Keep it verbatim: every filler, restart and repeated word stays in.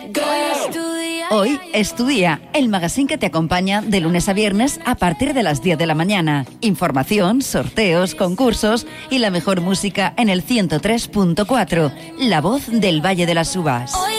Hoy Estudia, el magazine que te acompaña de lunes a viernes a partir de las diez de la mañana. Información, sorteos, concursos y la mejor música en el ciento tres punto cuatro, La Voz del Valle de las Uvas.